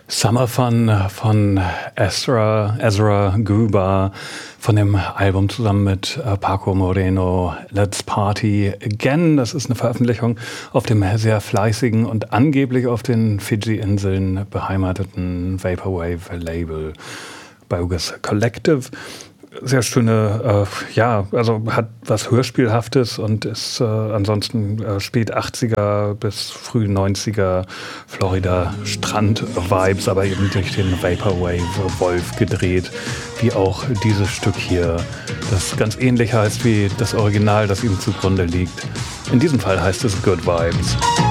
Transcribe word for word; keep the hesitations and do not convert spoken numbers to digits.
Summer Fun von Ezra, Ezra Gruber von dem Album zusammen mit äh, Paco Moreno, Let's Party Again. Das ist eine Veröffentlichung auf dem sehr fleißigen und angeblich auf den Fidschi-Inseln beheimateten Vaporwave-Label Bogus Collective. Sehr schöne, äh, ja, also hat was Hörspielhaftes und ist äh, ansonsten äh, spät achtziger bis früh neunziger Florida-Strand-Vibes, aber eben durch den Vaporwave-Wolf gedreht, wie auch dieses Stück hier, das ganz ähnlich heißt wie das Original, das ihm zugrunde liegt. In diesem Fall heißt es Good Vibes.